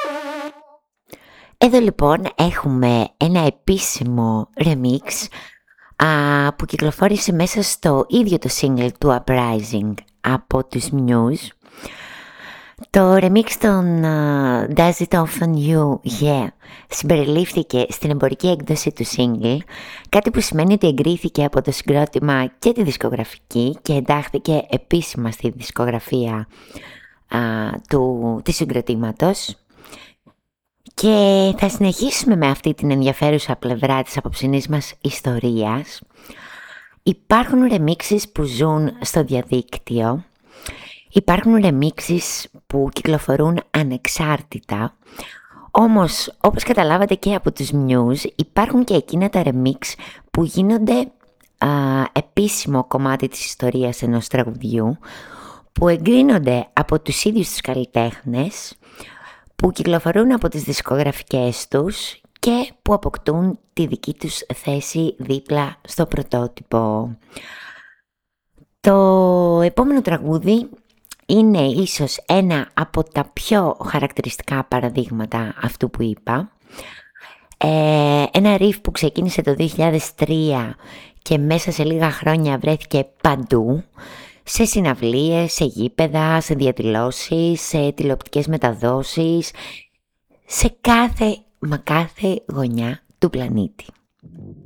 Εδώ λοιπόν έχουμε ένα επίσημο remix που κυκλοφόρησε μέσα στο ίδιο το single του Uprising από τους Muse. Το remix των Does It Often You Yeah συμπεριλήφθηκε στην εμπορική έκδοση του single, κάτι που σημαίνει ότι εγκρίθηκε από το συγκρότημα και τη δισκογραφική και εντάχθηκε επίσημα στη δισκογραφία του συγκροτήματος. Και θα συνεχίσουμε με αυτή την ενδιαφέρουσα πλευρά της απόψινής μας ιστορίας. Υπάρχουν remixes που ζουν στο διαδίκτυο, υπάρχουν remixes που κυκλοφορούν ανεξάρτητα, όμως όπως καταλάβατε και από τους Muse υπάρχουν και εκείνα τα remix που γίνονται επίσημο κομμάτι της ιστορίας ενός τραγουδιού, που εγκρίνονται από τους ίδιους τους καλλιτέχνες, που κυκλοφορούν από τις δισκογραφικές τους και που αποκτούν τη δική τους θέση δίπλα στο πρωτότυπο. Το επόμενο τραγούδι είναι ίσως ένα από τα πιο χαρακτηριστικά παραδείγματα αυτού που είπα. Ένα riff που ξεκίνησε το 2003 και μέσα σε λίγα χρόνια βρέθηκε παντού, σε συναυλίες, σε γήπεδα, σε διαδηλώσεις, σε τηλεοπτικές μεταδόσεις, σε κάθε γωνιά του πλανήτη.